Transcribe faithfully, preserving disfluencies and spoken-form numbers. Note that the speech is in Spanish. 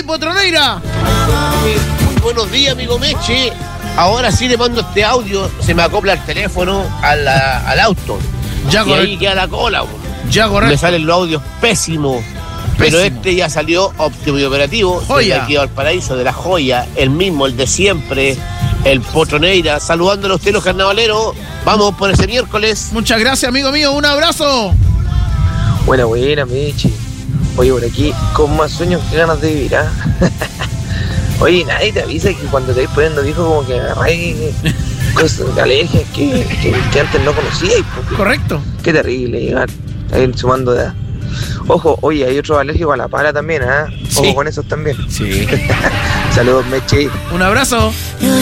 Potroneira. Muy buenos días, amigo Meche. Ahora sí le mando este audio, se me acopla el teléfono a la- al auto. Ya, y correcto. ahí queda la cola, bro. Ya, Me correcto. salen los audios pésimos. Pero Pésimo. este ya salió óptimo y operativo. Joya. Desde aquí al paraíso de la joya, el mismo, el de siempre, el Potroneira, saludándole a usted los carnavaleros. Vamos por ese miércoles. Muchas gracias, amigo mío. Un abrazo. Buena, buena, Mechi. Oye, por aquí, con más sueños que ganas de vivir, ¿ah? Oye, nadie te avisa que cuando te vais poniendo viejo como que agarráis cosas de alergias que, que, que antes no conocíais. Porque Correcto. qué terrible llegar ahí sumando de edad. Ojo, oye, hay otro alérgico a la pala también, ¿ah? Ojo Sí. con esos también. Sí. Saludos, Mechi. Un abrazo.